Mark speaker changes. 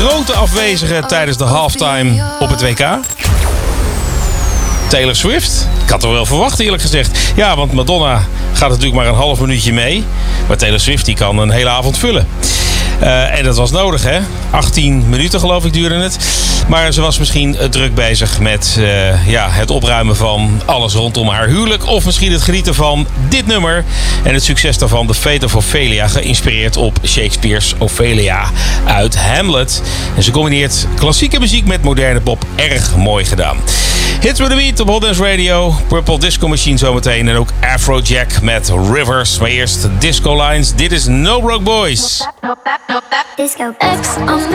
Speaker 1: grote afwezige tijdens de halftime op het WK? Taylor Swift? Ik had er wel verwacht, eerlijk gezegd. Ja, want Madonna gaat natuurlijk maar een half minuutje mee. Maar Taylor Swift die kan een hele avond vullen. En dat was nodig, hè? 18 minuten geloof ik duurde het. Maar ze was misschien druk bezig met het opruimen van alles rondom haar huwelijk. Of misschien het genieten van dit nummer. En het succes daarvan, The Fate of Ophelia. Geïnspireerd op Shakespeare's Ophelia uit Hamlet. En ze combineert klassieke muziek met moderne pop. Erg mooi gedaan. Hits with the Beat op Hot Dance Radio. Purple Disco Machine zometeen. En ook Afrojack met Rivers. Maar eerst Disco Lines. Dit is No Broke Boys.
Speaker 2: Disco X on